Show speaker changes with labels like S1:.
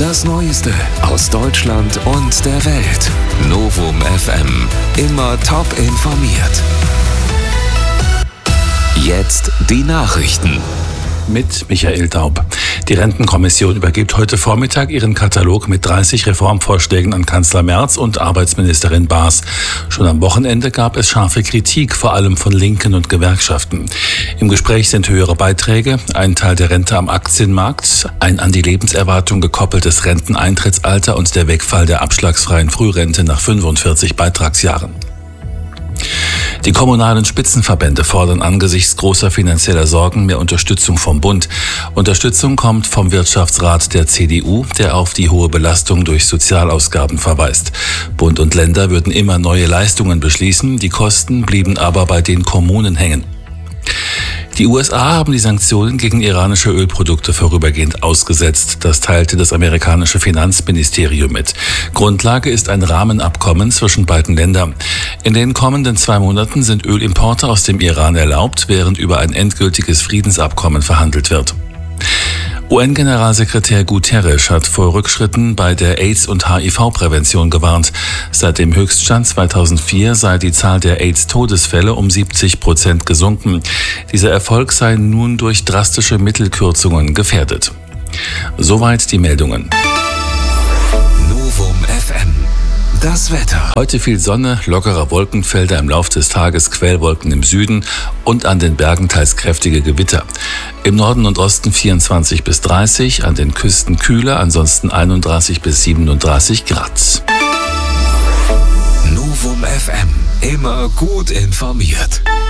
S1: Das Neueste aus Deutschland und der Welt. Novum FM. Immer top informiert. Jetzt die Nachrichten.
S2: Mit Michael Daub. Die Rentenkommission übergibt heute Vormittag ihren Katalog mit 30 Reformvorschlägen an Kanzler Merz und Arbeitsministerin Baas. Schon am Wochenende gab es scharfe Kritik, vor allem von Linken und Gewerkschaften. Im Gespräch sind höhere Beiträge, ein Teil der Rente am Aktienmarkt, ein an die Lebenserwartung gekoppeltes Renteneintrittsalter und der Wegfall der abschlagsfreien Frührente nach 45 Beitragsjahren. Die kommunalen Spitzenverbände fordern angesichts großer finanzieller Sorgen mehr Unterstützung vom Bund. Unterstützung kommt vom Wirtschaftsrat der CDU, der auf die hohe Belastung durch Sozialausgaben verweist. Bund und Länder würden immer neue Leistungen beschließen, die Kosten blieben aber bei den Kommunen hängen. Die USA haben die Sanktionen gegen iranische Ölprodukte vorübergehend ausgesetzt. Das teilte das amerikanische Finanzministerium mit. Grundlage ist ein Rahmenabkommen zwischen beiden Ländern. In den kommenden 2 Monaten sind Ölimporte aus dem Iran erlaubt, während über ein endgültiges Friedensabkommen verhandelt wird. UN-Generalsekretär Guterres hat vor Rückschritten bei der AIDS- und HIV-Prävention gewarnt. Seit dem Höchststand 2004 sei die Zahl der AIDS-Todesfälle um 70% gesunken. Dieser Erfolg sei nun durch drastische Mittelkürzungen gefährdet. Soweit die Meldungen.
S1: Novum FM. Das Wetter.
S2: Heute viel Sonne, lockerer Wolkenfelder im Lauf des Tages, Quellwolken im Süden und an den Bergen teils kräftige Gewitter. Im Norden und Osten 24 bis 30, an den Küsten kühler, ansonsten 31 bis 37 Grad.
S1: Novum FM. Immer gut informiert.